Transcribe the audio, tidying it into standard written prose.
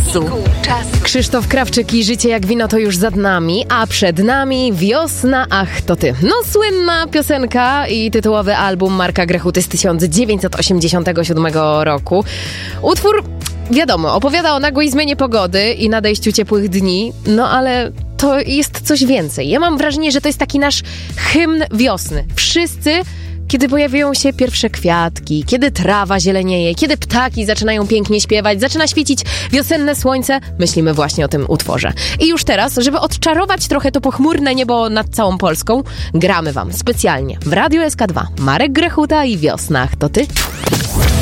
czasu. Krzysztof Krawczyk i Życie jak wino to już za nami, a przed nami Wiosna, ach to ty. No słynna piosenka i tytułowy album Marka Grechuty z 1987 roku. Utwór, wiadomo, opowiada o nagłej zmianie pogody i nadejściu ciepłych dni, no ale to jest coś więcej. Ja mam wrażenie, że to jest taki nasz hymn wiosny. Wszyscy, kiedy pojawiają się pierwsze kwiatki, kiedy trawa zielenieje, kiedy ptaki zaczynają pięknie śpiewać, zaczyna świecić wiosenne słońce, myślimy właśnie o tym utworze. I już teraz, żeby odczarować trochę to pochmurne niebo nad całą Polską, gramy wam specjalnie w Radiu SK2 Marek Grechuta i Wiosna, ach to ty.